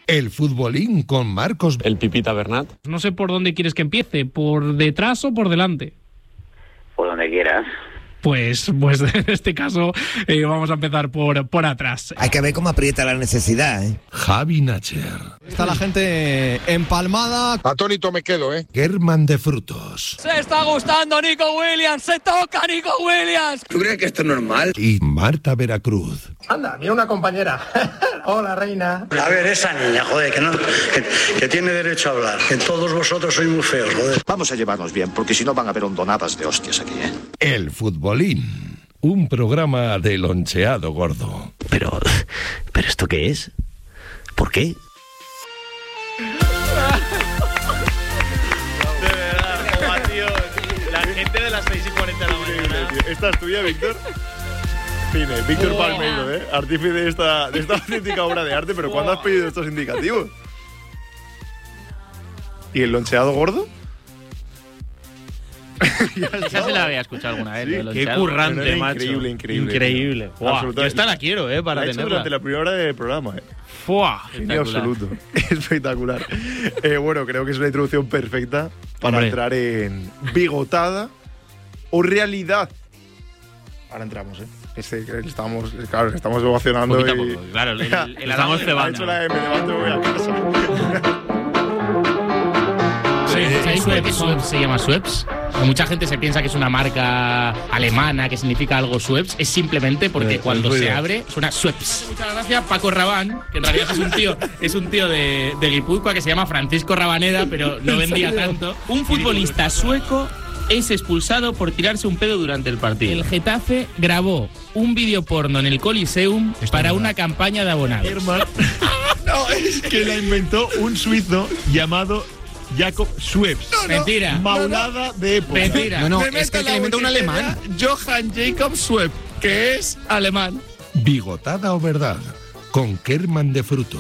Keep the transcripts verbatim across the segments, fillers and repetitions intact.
El futbolín con Marcos. El Pipita Bernat. No sé por dónde quieres que empiece, ¿por detrás o por delante? Por donde quieras. Pues, pues en este caso eh, vamos a empezar por, por atrás. Hay que ver cómo aprieta la necesidad, ¿eh? Javi Nacher. Está la gente empalmada. Atónito me quedo, ¿eh? Germán de Frutos. Se está gustando Nico Williams, se toca Nico Williams. ¿Tú crees que esto es normal? Y Marta Veracruz. Anda, mira una compañera. Hola, reina. A ver, esa niña, joder, que, no, que, que tiene derecho a hablar. Que todos vosotros sois muy feos, joder. Vamos a llevarnos bien, porque si no van a haber hondonadas de hostias aquí, ¿eh? El futbolín. Un programa de loncheado gordo. Pero, ¿pero esto qué es? ¿Por qué? De verdad, ovación. La gente de las seis y cuarenta de la mañana. ¿Esta es tuya, Víctor? Cine, Víctor oh. Palmeiro, ¿eh? Artífice de esta, de esta auténtica obra de arte, pero ¿cuándo has pedido estos indicativos? ¿Y el loncheado gordo? Esa se la había escuchado alguna vez. Sí, qué currante, bueno, macho. Increíble, increíble. Increíble. Yo esta la quiero, ¿eh? Para la he hecho tenerla. durante la primera hora del programa, ¿eh? ¡Fua! Genio absoluto. Espectacular. Eh, bueno, creo que es una introducción perfecta para Hombre. entrar en bigotada o realidad. Ahora entramos, ¿eh? Este, estamos, claro, estamos ovacionando poquito y... a poco. Claro, el, el, el estamos cebando. Ha hecho la M, me voy a casa. ¿Sabéis por qué Schweppes se llama Schweppes? Mucha gente se piensa que es una marca alemana, que significa algo Schweppes. Es simplemente porque eh, cuando se abre suena Schweppes. Muchas gracias Paco Rabanne, que en realidad es un tío, es un tío de, de Guipúzcoa que se llama Francisco Rabaneda, pero no vendía tanto. Un futbolista sueco es expulsado por tirarse un pedo durante el partido. El Getafe grabó un vídeo porno en el Coliseum Esto para una campaña de abonados. No, es que la inventó un suizo llamado Jacob Schweppes. No, no. Mentira. Maulada de época. Mentira. No, no, es que, que le inventó un alemán. Johann Jacob Schweppes, que es alemán. Bigotada o verdad, con Germán de Frutos.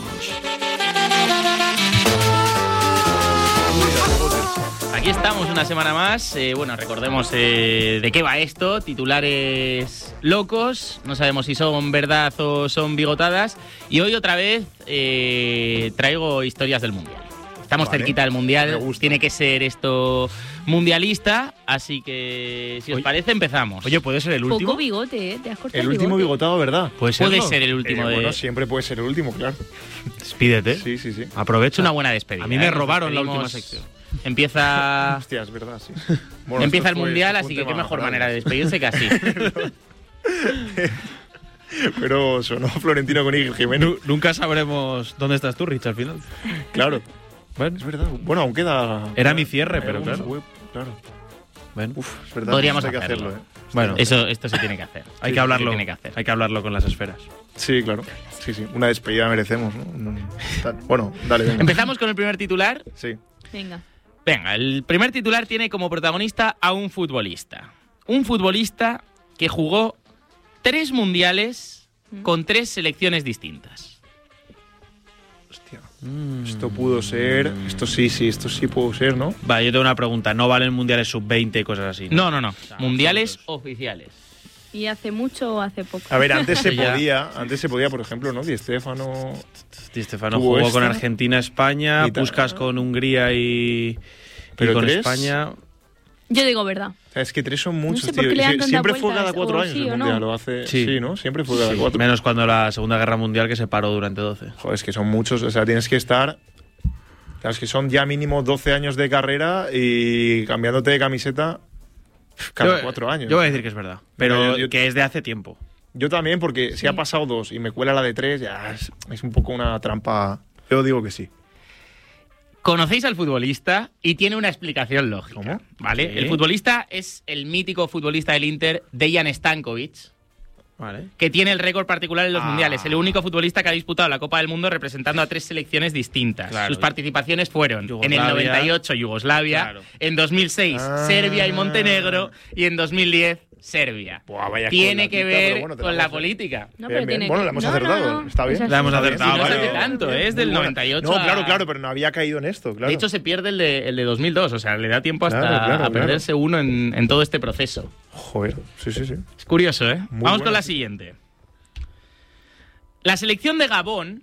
Aquí estamos una semana más. Eh, bueno, recordemos eh, de qué va esto. Titulares locos. No sabemos si son verdad o son bigotadas. Y hoy otra vez eh, traigo historias del Mundial. Estamos vale. cerquita del Mundial, tiene que ser esto mundialista, así que si os Oye, parece empezamos. Oye, ¿puede ser el último? Poco bigote, ¿eh? Te has cortado el último bigote. bigotado, ¿verdad? ¿Puede, ¿Puede ser el último eh, de...? Bueno, siempre puede ser el último, claro. Despídete. Sí, sí, sí. Aprovecho una buena despedida. A mí me ¿eh? robaron la última sección. Empieza... Hostia, es verdad, sí. Bueno, empieza el Mundial, así que qué mejor manera de despedirse que así. Pero sonó Florentino con Iker Jiménez. Nunca sabremos dónde estás tú, Rich, al final. Claro. Bueno, es verdad. Bueno, aún queda... Era mi cierre, pero claro. Web, claro. Bueno, Uf, es verdad. Podríamos hay que hacerlo. hacerlo, ¿eh? Bueno, eso, esto se tiene que hacer. Hay sí, que hablarlo. Tiene que hacer. Hay que hablarlo con las esferas. Sí, claro. Sí, sí. Una despedida merecemos, ¿no? Bueno, dale, venga. Empezamos con el primer titular. Sí. Venga. Venga, el primer titular tiene como protagonista a un futbolista. Un futbolista que jugó tres mundiales ¿Mm? con tres selecciones distintas. Hostia. Mm. Esto pudo ser... Esto sí, sí, esto sí pudo ser, ¿no? Vale, yo tengo una pregunta. ¿No valen mundiales sub veinte y cosas así? No, no, no. no. O sea, mundiales oficiales. ¿Y hace mucho o hace poco? A ver, antes se podía, antes se podía, por ejemplo, ¿no? Di Stéfano... Di Stéfano jugó esta? con Argentina, España, Puskás con Hungría y, ¿Pero y con tres? España... Yo digo verdad. O sea, es que tres son muchos, no sé tío. Sie siempre fue cada cuatro años sí, el mundial, no? lo hace... Sí. sí, ¿no? Siempre fue cada sí. cuatro. Menos cuando la Segunda Guerra Mundial, que se paró durante doce. Joder, es que son muchos, o sea, tienes que estar... Claro, es que son ya mínimo doce años de carrera y cambiándote de camiseta cada yo, cuatro años. Yo voy a decir que es verdad, pero yo, yo, que es de hace tiempo. Yo también, porque sí. si ha pasado dos y me cuela la de tres, ya es, es un poco una trampa. Yo digo que sí. Conocéis al futbolista y tiene una explicación lógica. ¿Cómo? ¿Vale? ¿Sí? El futbolista es el mítico futbolista del Inter, Dejan Stankovic. Vale. Que tiene el récord particular en los ah. mundiales. El único futbolista que ha disputado la Copa del Mundo representando a tres selecciones distintas. Claro. Sus participaciones fueron Yugoslavia. en el noventa y ocho Yugoslavia, claro. en dos mil seis ah. Serbia y Montenegro y en dos mil diez Serbia. Buah, vaya tiene que latita, ver bueno, con la política. No, pero bien, bien. Tiene Bueno, que... la hemos no, acertado. No, no. Está bien. La hemos acertado. Si no vale. se hace tanto, ¿eh? es del noventa y ocho. No, a... claro, claro, pero no había caído en esto, claro. De hecho, se pierde el de, el de dos mil dos. O sea, le da tiempo hasta claro, claro, a perderse claro. uno en, en todo este proceso. Joder, sí, sí, sí. Es curioso, ¿eh? Muy Vamos buena. con la siguiente. La selección de Gabón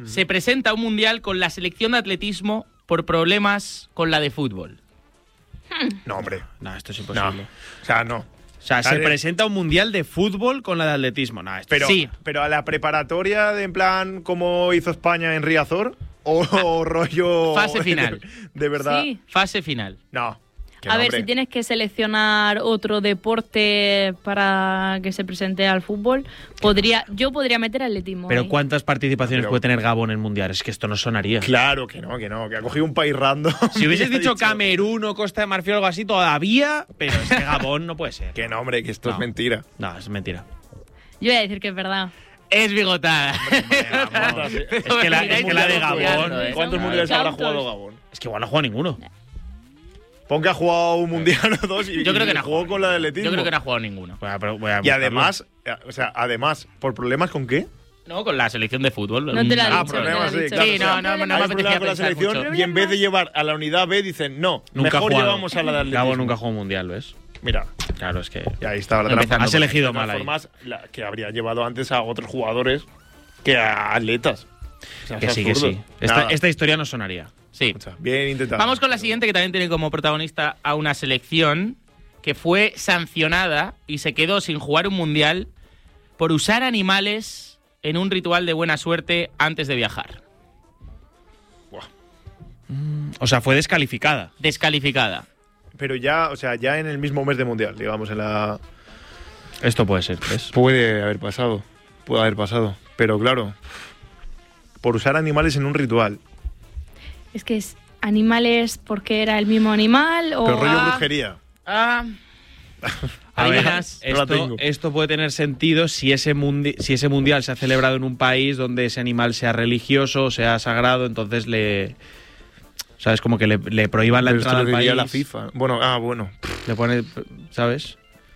se presenta a un mundial con la selección de atletismo por problemas con la de fútbol? No, hombre. No, esto es imposible. No. O sea, no. O sea, se Vale. presenta un mundial de fútbol con la de atletismo. No, esto Pero, Sí. pero a la preparatoria de en plan como hizo España en Riazor o, o rollo Fase final. de, de verdad. Sí. Fase final. No. que A no, ver, hombre. si tienes que seleccionar otro deporte para que se presente al fútbol, podría, yo podría meter atletismo. Pero ahí. ¿cuántas participaciones Pero- puede tener Gabón en mundial? Es que esto no sonaría. Claro que no, que no, que ha cogido un país random. Si hubieses y ha dicho Camerún o Costa de Marfil o algo así, todavía, pero es que Gabón no puede ser. Que no, hombre, que esto No. es mentira. No, es mentira. Yo voy a decir que es verdad. Es bigotada. Es Es que la, es que la de Gabón. ¿eh? ¿Cuántos Son mundiales habrá tantos. jugado Gabón? Es que igual no juega ninguno. Pon que ha jugado un mundial o dos y, Yo creo y que no ha jugó jugado. con la de atletismo. Yo creo que no ha jugado ninguno. Voy a- pero voy a Y buscarlo. además, eh, o sea, además, ¿por problemas con qué? No, con la selección de fútbol. No te la he Ah, dicho, problemas, no te la he sí, dicho. claro. Sí, o sea, no, no, no me hay apetecía problemas con la pensar selección mucho. y en vez de llevar a la unidad B dicen, no, Nunca ha mejor jugado. llevamos a la de atletismo. Gabón nunca ha jugado un mundial, ¿ves? Mira, Claro, es que. y ahí estaba la Empezando trampa. Has elegido De todas mal ahí. formas, la- que habría llevado antes a otros jugadores que a atletas. O sea, Que es sí, que absurdo. sí. Esta, Nada. esta historia no sonaría. Sí. O sea, bien intentado. Vamos con la siguiente, que también tiene como protagonista a una selección que fue sancionada y se quedó sin jugar un mundial por usar animales en un ritual de buena suerte antes de viajar. O sea, fue descalificada. Descalificada. Pero ya, o sea, ya en el mismo mes de mundial, digamos, en la. Esto puede ser, ¿ves? Puede haber pasado. Puede haber pasado. Pero claro, por usar animales en un ritual. Es que es animales porque era el mismo animal o... Pero rollo Ah, brujería. Ah, A ver, adivinas. no la esto, tengo. esto puede tener sentido si ese, mundi- si ese mundial se ha celebrado en un país donde ese animal sea religioso, sea sagrado, entonces le. ¿Sabes? Como que le, le prohíban la Pero esto entrada lo al país. diría la FIFA. Bueno, ah, bueno. Le pone. ¿Sabes?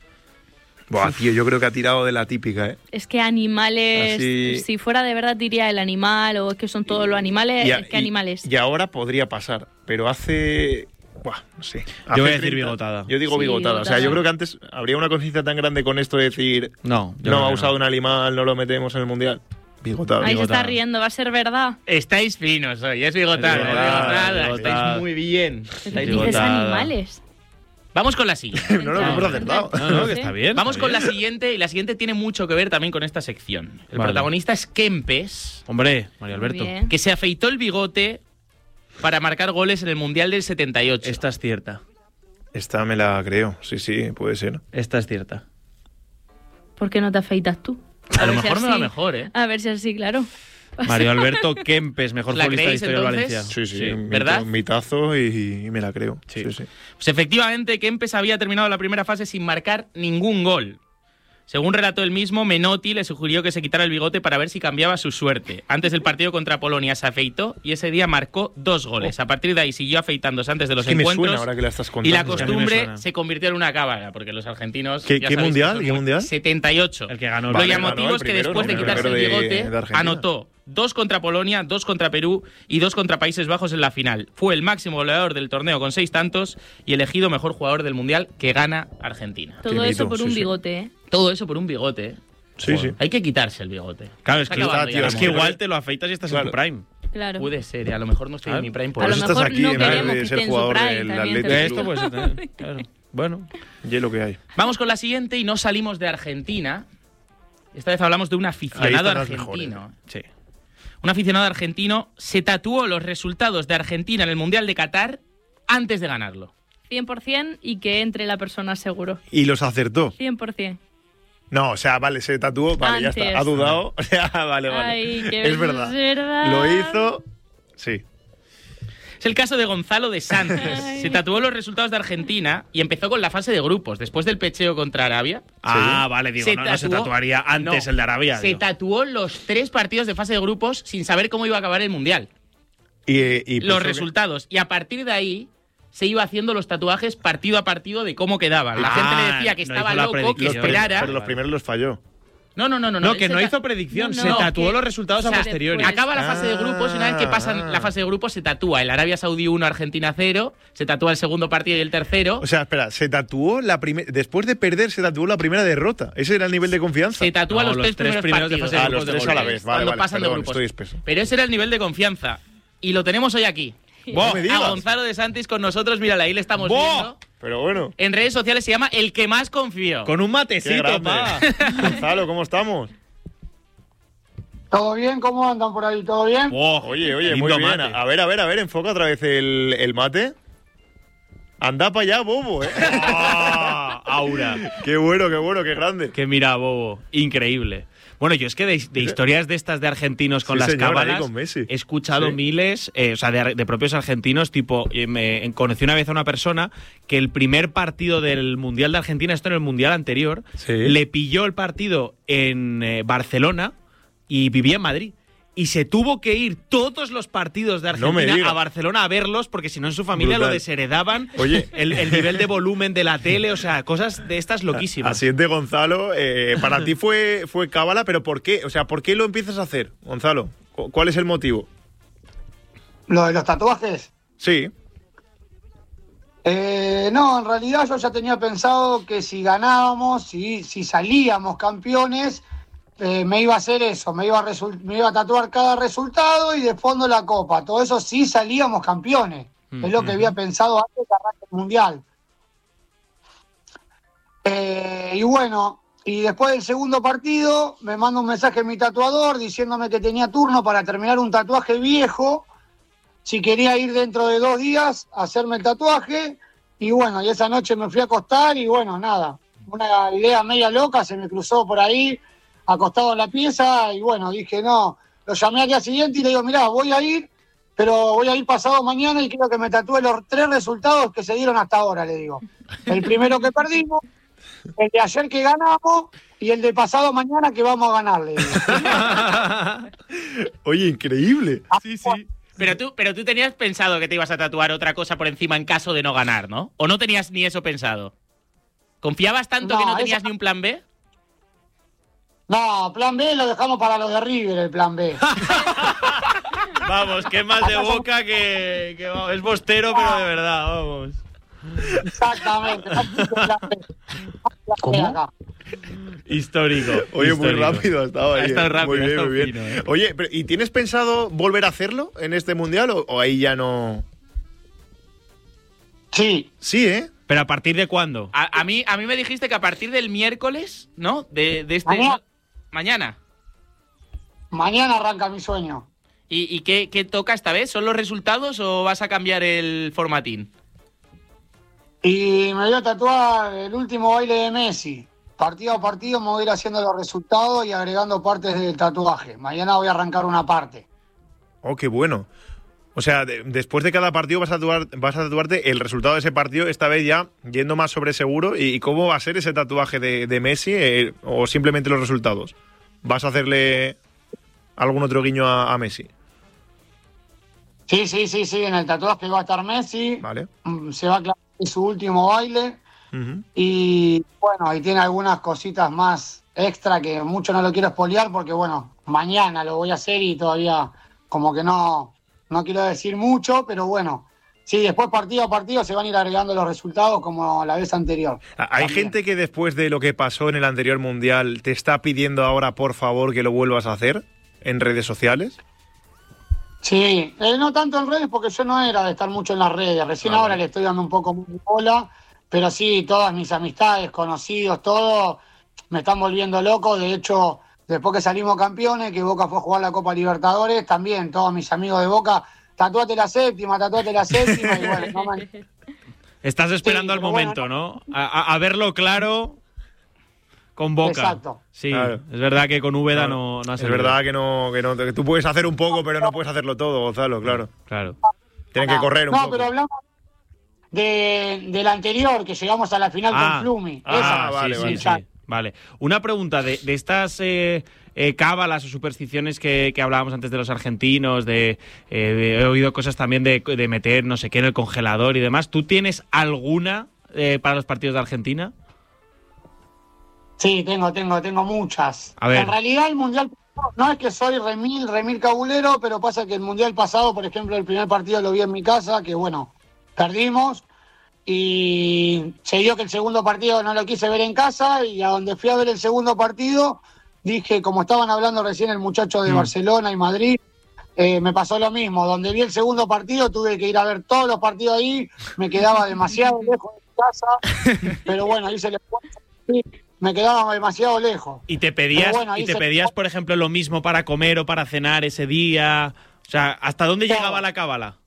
Buah, tío, yo creo que ha tirado de la típica, ¿eh? Es que animales... Así- Si fuera de verdad diría el animal o es que son todos los animales, Y a- es que y- animales. Y ahora podría pasar, pero hace. Buah, no sé. Yo Hace voy a decir treinta bigotada. Yo digo Sí, bigotada. O sea, bigotada. yo creo que antes habría una conciencia tan grande con esto de decir. No, yo No creo ha que usado un animal, no lo metemos en el mundial. Bigotada. Ahí se bigotada. está riendo, va a ser verdad. Estáis finos hoy, es bigotada. Es Es bigotada, bigotada, bigotada. estáis muy bien. Pero Estáis dices bigotada. animales. Vamos con la siguiente. No, no, que hemos acertado. No, no, que está bien. Vamos está con la bien. siguiente, y la siguiente tiene mucho que ver también con esta sección. El Vale. protagonista es Kempes, Hombre, Mario Alberto. Muy bien. que se afeitó el bigote para marcar goles en el Mundial del setenta y ocho. Esta es cierta. Esta me la creo. Sí, sí, puede ser. Esta es cierta. ¿Por qué no te afeitas tú? A lo ver si mejor me va así- mejor, ¿eh? A ver si así, claro. Mario Alberto Kempes, mejor ¿La futbolista de la creéis, historia de entonces? Valencia. Sí, sí. Sí, mito- ¿verdad? Mitazo y, y me la creo. Sí. Sí, sí. Pues efectivamente, Kempes había terminado la primera fase sin marcar ningún gol. Según relató él mismo, Menotti le sugirió que se quitara el bigote para ver si cambiaba su suerte. Antes del partido contra Polonia se afeitó y ese día marcó dos goles. A partir de ahí siguió afeitándose antes de los Es que me encuentros. suena ahora que la estás Y contando. la a mí me costumbre suena. se convirtió en una cábala, porque los argentinos. ¿Qué- ya qué sabéis que mundial? son ¿Qué muy- mundial? setenta y ocho. El que ganó. Lo Vale, llamativo ganó el es que primero, después de ¿no? El quitarse el primero de- bigote, de Argentina. anotó dos contra Polonia, dos contra Perú y dos contra Países Bajos en la final. Fue el máximo goleador del torneo con seis tantos y elegido mejor jugador del mundial que gana Argentina. Todo mito, eso por sí, un sí. bigote, ¿eh? Todo eso por un bigote. ¿eh? Sí, sí. Hay que quitarse el bigote. Claro, es Está que, acabando tío, ya, es ¿no? que igual te lo afeitas y estás Claro. en tu prime. Claro. Puede ser, ¿eh? A lo mejor no estoy Claro. en mi prime por A lo eso. estás mejor aquí no en vez queremos de que ser esté en su jugador prime del también. te Athletic lo De Club. esto digo. puede ser también. Claro. Bueno. Y es lo que hay. Vamos con la siguiente y no salimos de Argentina. Esta vez hablamos de un Ahí aficionado están las argentino. Sí. Un aficionado argentino se tatuó los resultados de Argentina en el Mundial de Qatar antes de ganarlo. cien por ciento y que entre la persona seguro. Y los acertó. cien por ciento. No, o sea, vale, se tatuó, vale, ya Antes. está. Ha dudado. O sea, vale, vale. Ay, que es verdad. verdad. Lo hizo. Sí. Es el caso de Gonzalo de Santos. Ay. Se tatuó los resultados de Argentina y empezó con la fase de grupos. Después del pecheo contra Arabia, Ah, vale, digo, Se no, no se tatuó- tatuaría antes No, el de Arabia. se digo. tatuó los tres partidos de fase de grupos sin saber cómo iba a acabar el Mundial. Y, y Los pensó que- resultados. Y a partir de ahí se iba haciendo los tatuajes partido a partido de cómo quedaban. La Ah, gente le decía que no estaba hizo la loco, que predicción. Los prim- esperara. Pero los primeros los falló. No, no, no, no. No, él que se no ta- hizo predicción, No, se no, tatuó que- los resultados o sea, a posteriori. Acaba la fase de grupos y una vez que pasan la fase de grupos se tatúa el Arabia Saudí uno, Argentina cero, se tatúa el segundo partido y el tercero. O sea, espera, se tatuó la primera. Después de perder, se tatuó la primera derrota. Ese era el nivel de confianza. Se tatúa No, los, los tres, tres primeros, primeros de partidos. fase de Ah, los grupos tres a la vez. Vale, cuando vale. pasan de Perdón, grupos. estoy espeso. Pero ese era el nivel de confianza. Y lo tenemos hoy aquí. ¡Buah! me digas! A Gonzalo de Santis con nosotros, mírala, ahí le estamos ¡Buah! viendo. Pero bueno. En redes sociales se llama El que más confío. Con un Qué matecito, grande. pa. Gonzalo, ¿cómo estamos? ¿Todo bien? ¿Cómo andan por ahí? ¿Todo bien? Oh, oye, oye, muy lindo bien. mate. A ver, a ver, a ver, enfoca otra vez el, el mate. Anda para allá, bobo, ¿eh? Ah, Aura. Qué bueno, qué bueno, qué grande. Que mira, bobo. Increíble. Bueno, yo es que de, de historias de estas de argentinos con Sí, las señor, ahí cábalas con Messi. he escuchado Sí. miles, eh, o sea, de, de propios argentinos, tipo, eh, me conocí una vez a una persona que el primer partido del Mundial de Argentina, esto en el Mundial anterior, Sí. le pilló el partido en eh, Barcelona y vivía en Madrid. Y se tuvo que ir todos los partidos de No me Argentina digas. a Barcelona a verlos porque si no en su familia Brutal. lo desheredaban. Oye. El, el nivel de volumen de la tele, o sea, cosas de estas loquísimas. Así es de Gonzalo. eh, para ti fue, fue cábala, pero ¿por qué? O sea, ¿por qué lo empiezas a hacer, Gonzalo? Cu- ¿Cuál es el motivo? ¿Lo de los tatuajes? Sí. Eh, no, en realidad yo ya tenía pensado que si ganábamos, si, si salíamos campeones, eh, me iba a hacer eso, me iba a, resul- me iba a tatuar cada resultado y de fondo la copa. Todo eso sí salíamos campeones. Es lo que había pensado antes de arranque el Mundial. Eh, y bueno, y después del segundo partido me manda un mensaje mi tatuador diciéndome que tenía turno para terminar un tatuaje viejo, si quería ir dentro de dos días a hacerme el tatuaje. Y bueno, y esa noche me fui a acostar y bueno, nada, una idea media loca se me cruzó por ahí, acostado en la pieza, y bueno, dije no, lo llamé al día siguiente y le digo, mirá, voy a ir, pero voy a ir pasado mañana y quiero que me tatúe los tres resultados que se dieron hasta ahora, le digo. El primero que perdimos, el de ayer que ganamos y el de pasado mañana que vamos a ganar, le digo. Oye, increíble. Sí, sí. Pero tú, pero tú tenías pensado que te ibas a tatuar otra cosa por encima en caso de no ganar, ¿no? ¿O no tenías ni eso pensado? ¿Confiabas tanto No, que no tenías eso- ni un plan B? No, plan B lo dejamos para los de River, el plan B. Vamos, que es más de boca que, que vamos, es bostero, pero de verdad, vamos. Exactamente. ¿Cómo? Histórico. Oye, histórico. muy rápido ha estado ahí. Ha estado eh. rápido, muy ha bien, estado muy bien. fino, eh. Oye, pero, ¿y tienes pensado volver a hacerlo en este mundial o, o ahí ya no? Sí. Sí, ¿eh? ¿Pero a partir de cuándo? A, a mí, a mí me dijiste que a partir del miércoles, ¿no? De, de este... Mañana. ¿no? Mañana. Mañana arranca mi sueño. ¿Y, y qué, qué toca esta vez? ¿Son los resultados o vas a cambiar el formatín? Y me voy a tatuar el último baile de Messi. Partido a partido me voy a ir haciendo los resultados y agregando partes del tatuaje. Mañana voy a arrancar una parte. Oh, qué bueno. O sea, de- después de cada partido vas a, tatuar, vas a tatuarte el resultado de ese partido, esta vez ya yendo más sobre seguro. ¿Y, y cómo va a ser ese tatuaje de, de Messi eh, o simplemente los resultados? ¿Vas a hacerle algún otro guiño a, a Messi? Sí, sí, sí, sí. En el tatuaje va a estar Messi. Vale. Mm, Se va a clavar su último baile. Ujú. Y bueno, ahí tiene algunas cositas más extra que mucho no lo quiero espolear porque bueno, mañana lo voy a hacer y todavía como que no, no quiero decir mucho, pero bueno, sí, después partido a partido se van a ir agregando los resultados como la vez anterior. ¿Hay También. gente que después de lo que pasó en el anterior mundial te está pidiendo ahora, por favor, que lo vuelvas a hacer en redes sociales? Sí, eh, no tanto en redes porque yo no era de estar mucho en las redes, recién Ah, ahora vale. le estoy dando un poco más de bola, pero sí, todas mis amistades, conocidos, todos me están volviendo loco. De hecho, después que salimos campeones, que Boca fue a jugar la Copa Libertadores, también todos mis amigos de Boca, tatuate la séptima, tatuate la séptima, y bueno, no me... Estás esperando Sí, al pero momento, bueno, ¿no? A, a- a verlo claro con Boca. Exacto. Sí, Claro. es verdad que con Úbeda no, no ha Es servido. verdad que no, que no, que tú puedes hacer un poco, pero no puedes hacerlo todo, Gonzalo, claro. Claro. Tienen que correr un no, poco. pero hablamos de, del anterior, que llegamos a la final Ah, con Flumi. Ah, Esa. vale, sí, vale. sí, sí. Vale. Una pregunta de, de estas eh, eh, cábalas o supersticiones que, que hablábamos antes de los argentinos, de, eh, de- he oído cosas también de, de meter no sé qué en el congelador y demás. ¿Tú tienes alguna eh, para los partidos de Argentina? Sí, tengo, tengo, tengo muchas. A ver. En realidad el Mundial no es que soy remil, remil cabulero, pero pasa que el Mundial pasado, por ejemplo, el primer partido lo vi en mi casa, que bueno, perdimos. Y se dio que el segundo partido no lo quise ver en casa, y a donde fui a ver el segundo partido, dije, como estaban hablando recién el muchacho de mm. Barcelona y Madrid, eh, me pasó lo mismo. Donde vi el segundo partido tuve que ir a ver todos los partidos ahí, me quedaba demasiado lejos de mi casa, pero bueno, hice el esfuerzo, me quedaba demasiado lejos. ¿Y te pedías, bueno, y te pedías por ejemplo, lo mismo para comer o para cenar ese día? O sea, ¿hasta dónde no. llegaba la cábala?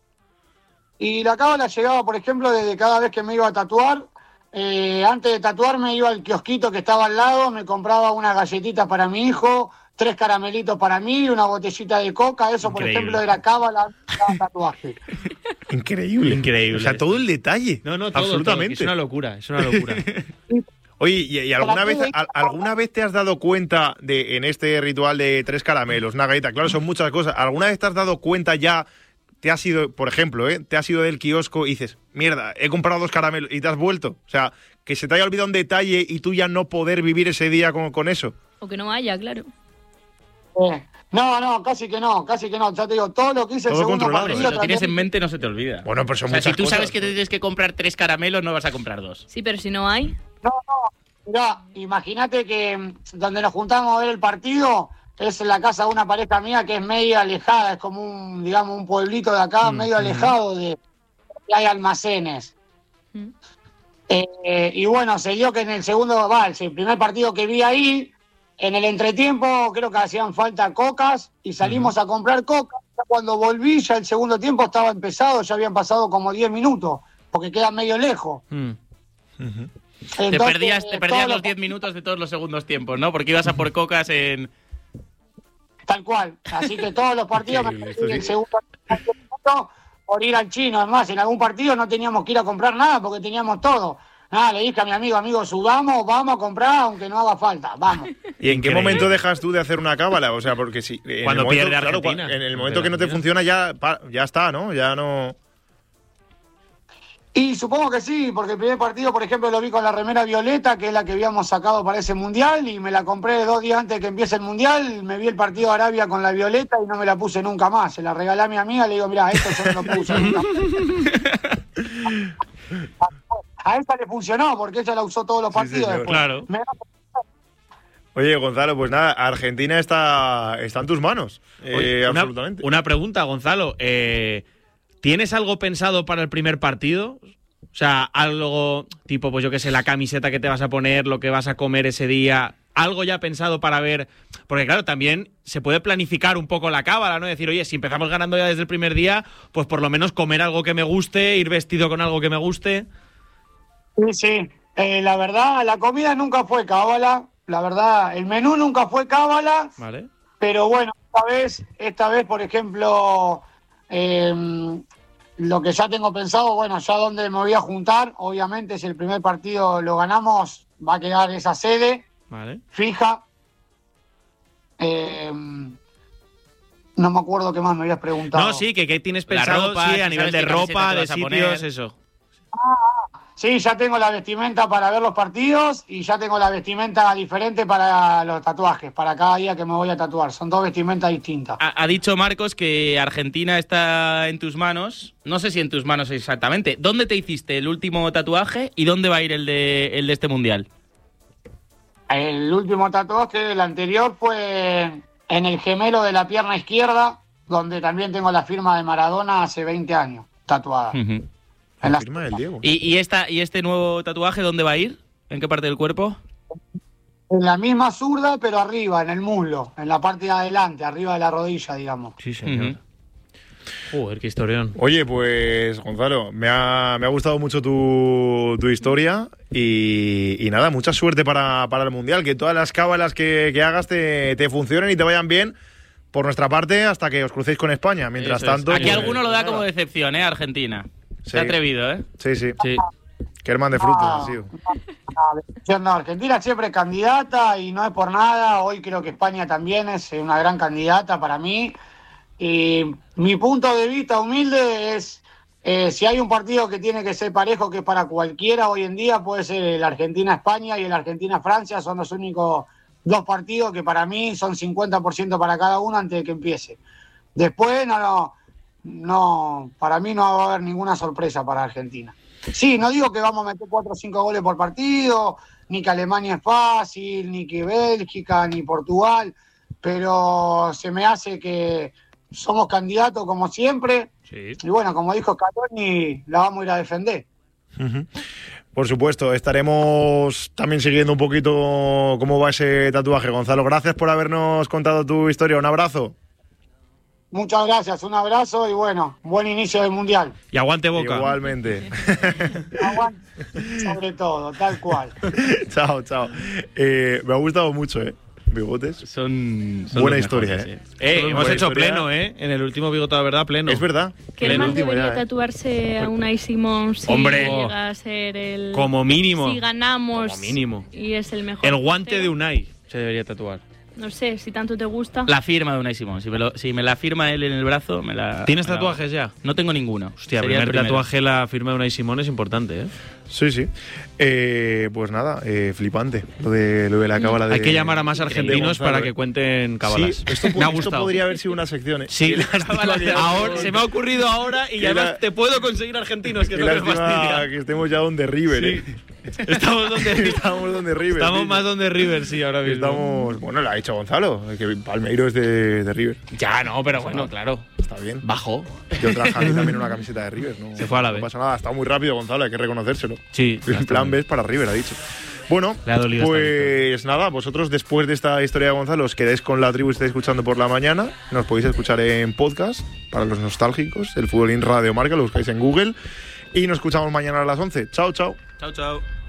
Y la cábala llegaba, por ejemplo, desde cada vez que me iba a tatuar. Eh, antes de tatuarme iba al kiosquito que estaba al lado, me compraba unas galletitas para mi hijo, tres caramelitos para mí, una botellita de coca. Eso, Increíble. Por ejemplo, era cábala de tatuaje. Increíble. Increíble. O sea, todo el detalle. No, no, todo, absolutamente. Todo. Es una locura, es una locura. Oye, ¿y, y alguna vez a, alguna vez te has dado cuenta de en este ritual de tres caramelos, una galleta? Claro, son muchas cosas. ¿Alguna vez te has dado cuenta ya, te has ido, por ejemplo, ¿eh? te has ido del kiosco y dices, mierda, he comprado dos caramelos y te has vuelto? O sea, que se te haya olvidado un detalle y tú ya no poder vivir ese día con, con eso. O que no haya, claro. Eh, no, no, casi que no, casi que no. Ya te digo, todo lo que hice el segundo partido... Si lo tienes en mente no se te olvida. Bueno, pues son o sea, muchas si tú cosas, sabes que te tienes que comprar tres caramelos, no vas a comprar dos. Sí, pero si no hay... No, no, mirá, imagínate que donde nos juntamos a ver el partido es en la casa de una pareja mía que es media alejada, es como un, digamos, un pueblito de acá, mm, medio mm. alejado de... que hay almacenes. Mm. Eh, y bueno, se dio que en el segundo, va, el primer partido que vi ahí, en el entretiempo creo que hacían falta cocas y salimos uh-huh. a comprar cocas. Cuando volví ya el segundo tiempo estaba empezado, ya habían pasado como diez minutos, porque queda medio lejos. Uh-huh. Entonces, te perdías, te perdías los diez minutos de todos los segundos tiempos, ¿no? Porque ibas a por cocas en... Tal cual. Así que todos los partidos me perdí el segundo tiempo por ir al chino. Además, en algún partido no teníamos que ir a comprar nada porque teníamos todo. Nada, le dije a mi amigo, amigo, subamos, vamos a comprar, aunque no haga falta, vamos. ¿Y en qué Increíble. momento dejas tú de hacer una cábala? O sea, porque si... Cuando pierde claro, Argentina. En el momento que no te funciona ya, ya está, ¿no? Ya no... Y supongo que sí, porque el primer partido, por ejemplo, lo vi con la remera violeta, que es la que habíamos sacado para ese Mundial, y me la compré dos días antes de que empiece el Mundial, me vi el partido de Arabia con la violeta y no me la puse nunca más. Se la regalé a mi amiga, le digo, mirá, esto yo no lo puse nunca más. A esta le funcionó, porque ella la usó todos los partidos sí, después. Claro. Me... Oye, Gonzalo, pues nada, Argentina está, está en tus manos. Oye, eh, una, absolutamente. Una pregunta, Gonzalo. Eh, ¿Tienes algo pensado para el primer partido? O sea, algo tipo, pues yo qué sé, la camiseta que te vas a poner, lo que vas a comer ese día... Algo ya pensado para ver... Porque claro, también se puede planificar un poco la cábala, ¿no? Decir, oye, si empezamos ganando ya desde el primer día, pues por lo menos comer algo que me guste, ir vestido con algo que me guste... Sí, sí. Eh, la verdad, la comida nunca fue cábala. La verdad, el menú nunca fue cábala. Vale. Pero bueno, esta vez, esta vez, por ejemplo, eh, lo que ya tengo pensado, bueno, ya donde me voy a juntar, obviamente, si el primer partido lo ganamos, va a quedar esa sede vale. fija. Eh, no me acuerdo qué más me habías preguntado. No, sí, que qué tienes pensado ropa, sí, a nivel de ropa, de sitios, eso. Ah, sí, ya tengo la vestimenta para ver los partidos y ya tengo la vestimenta diferente para los tatuajes, para cada día que me voy a tatuar. Son dos vestimentas distintas. Ha, ha dicho Marcos que Argentina está en tus manos. No sé si en tus manos exactamente. ¿Dónde te hiciste el último tatuaje y dónde va a ir el de, el de este mundial? El último tatuaje, el anterior, fue en el gemelo de la pierna izquierda, donde también tengo la firma de Maradona hace veinte años, tatuada. Uh-huh. En la firma del Diego. ¿Y, y, esta, ¿Y este nuevo tatuaje dónde va a ir? ¿En qué parte del cuerpo? En la misma zurda, pero arriba, en el muslo, en la parte de adelante, arriba de la rodilla, digamos. Sí, señor. Uh-huh. Joder, qué historión. Oye, pues, Gonzalo, me ha, me ha gustado mucho tu, tu historia y, y nada, mucha suerte para, para el Mundial, que todas las cábalas que, que hagas te, te funcionen y te vayan bien por nuestra parte hasta que os crucéis con España. Mientras Eso tanto... es. Aquí pues, alguno lo da como decepción, ¿eh? Argentina. Sí. Se ha atrevido, ¿eh? Sí, sí. sí. Qué hermano de frutos ha sido. No, no, Argentina siempre es candidata y no es por nada. Hoy creo que España también es una gran candidata para mí. Y mi punto de vista humilde es Eh, si hay un partido que tiene que ser parejo, que es para cualquiera hoy en día, puede ser el Argentina-España y el Argentina-Francia. Son los únicos dos partidos que para mí son cincuenta por ciento para cada uno antes de que empiece. Después, no, no, no, para mí no va a haber ninguna sorpresa para Argentina. Sí, no digo que vamos a meter cuatro o cinco goles por partido, ni que Alemania es fácil, ni que Bélgica, ni Portugal, pero se me hace que somos candidatos como siempre. Sí. Y bueno, como dijo Scaloni, la vamos a ir a defender. Uh-huh. Por supuesto, estaremos también siguiendo un poquito cómo va ese tatuaje. Gonzalo, gracias por habernos contado tu historia. Un abrazo. Muchas gracias, un abrazo y bueno, buen inicio del Mundial. Y aguante Boca. Igualmente. Aguante, sobre todo, tal cual. Chao, chao. Eh, me ha gustado mucho, ¿eh? Bigotes. Son, son buena historia, mejores, ¿eh? Sí. eh hemos buena hecho historia. pleno, ¿eh? En el último Bigotado, ¿verdad? Pleno. Es verdad. Que man debería ya, tatuarse a Unai Simón si Hombre. llega a ser el... Como mínimo. Si ganamos Como mínimo. y es el mejor. El guante portero. de Unai se debería tatuar. No sé, si tanto te gusta. La firma de Unai Simón. Si me, lo, si me la firma él en el brazo, me la... ¿Tienes me la- tatuajes ya? No tengo ninguno. Hostia, Sería el primer primero. tatuaje, la firma de Unai Simón es importante, ¿eh? Sí, sí. Eh, pues nada, eh, flipante. Lo de, lo de la cábala de. Hay que llamar a más argentinos Gonzalo, para eh. que cuenten cábalas. Sí, esto, me ha esto gustado. podría haber sido una sección. ¿eh? Sí, Qué lástima que- ahora, se me ha ocurrido ahora y Qué además la- te puedo conseguir argentinos, que es Qué lo que me lástima fastidia. que estemos ya donde River, Sí. ¿eh? Estamos donde Estamos donde River. Estamos tío. más donde River, sí, ahora mismo. Estamos. Bueno, lo ha dicho Gonzalo, que Palmeiro es de, de River. Ya, no, pero bueno, claro. Está bien. Bajo. Yo traje a mí también una camiseta de River. No, Se fue a la no B. pasa nada, ha estado muy rápido, Gonzalo, hay que reconocérselo. Sí. El plan B es para River, ha dicho. Bueno, Le ha dolido pues nada, vosotros después de esta historia de Gonzalo os quedáis con la tribu y estáis escuchando por la mañana. Nos podéis escuchar en podcast para los nostálgicos, el Fútbol in Radio Marca, lo buscáis en Google. Y nos escuchamos mañana a las once. Chao, chao. Chao, chao.